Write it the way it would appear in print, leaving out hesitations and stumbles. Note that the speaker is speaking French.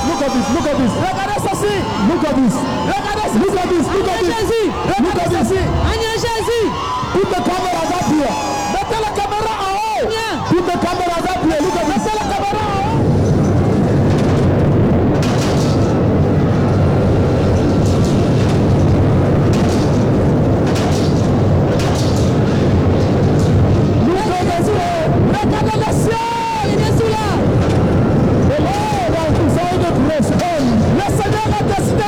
Look at this. Look at this. Regardez ceci. Look at this. Regardez ceci. Look at this. Look at this. Jésus. Look at Regardez this. ceci. Agnès Jésus. Put the cameras up here. Mettez la caméra en haut. Put the cameras up here. Look at this. Mettez la caméra en haut. Regardez le ciel. Il est sous là. The Lord has decided to respond. Le Seigneur a décidé